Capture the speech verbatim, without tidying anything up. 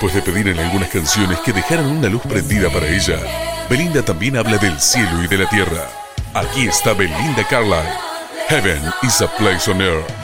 Después de pedir en algunas canciones que dejaran una luz prendida para ella, Belinda también habla del cielo y de la tierra. Aquí está Belinda Carlisle. Heaven is a place on earth.